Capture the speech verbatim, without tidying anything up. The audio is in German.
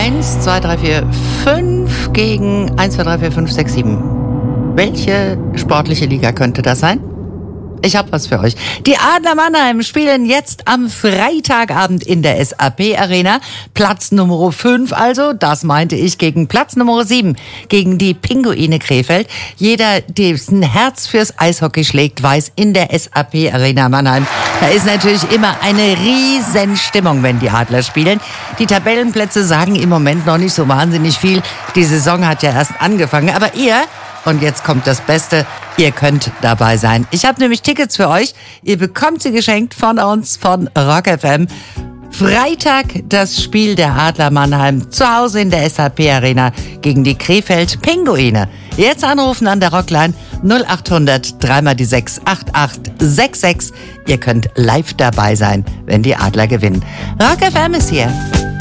eins, zwei, drei, vier, fünf gegen eins, zwei, drei, vier, fünf, sechs, sieben. Welche sportliche Liga könnte das sein? Ich hab was für euch. Die Adler Mannheim spielen jetzt am Freitagabend in der S A P Arena. Platz Nummer fünf also, das meinte ich, gegen Platz Nummer sieben, gegen die Pinguine Krefeld. Jeder, dessen Herz fürs Eishockey schlägt, weiß, in der S A P Arena Mannheim, da ist natürlich immer eine riesen Stimmung, wenn die Adler spielen. Die Tabellenplätze sagen im Moment noch nicht so wahnsinnig viel. Die Saison hat ja erst angefangen, aber ihr... Und jetzt kommt das Beste, ihr könnt dabei sein. Ich habe nämlich Tickets für euch. Ihr bekommt sie geschenkt von uns, von Rock F M. Freitag das Spiel der Adler Mannheim zu Hause in der S A P Arena gegen die Krefeld Pinguine. Jetzt anrufen an der Rockline null acht hundert drei mal die sechs acht acht sechs sechs. Ihr könnt live dabei sein, wenn die Adler gewinnen. Rock F M ist hier.